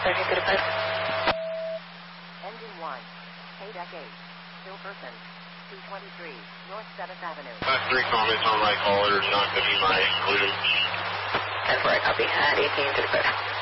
35. Engine 1, KDEC 8, still person, 223, North 7th Avenue. 3 comments on my caller, not going to be my included. 10-4, I copy, at 1835.